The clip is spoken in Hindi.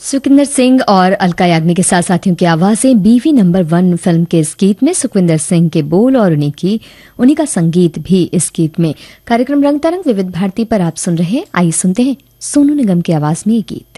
सुखविंदर सिंह और अलका याग्निक के साथ साथियों की आवाजें बीवी नंबर 1 फिल्म के इस गीत में। सुखविंदर सिंह के बोल और उन्हीं का संगीत भी इस गीत में। कार्यक्रम रंग तरंग विविध भारती पर आप सुन रहे हैं। आइए सुनते हैं सोनू निगम की आवाज में ये गीत।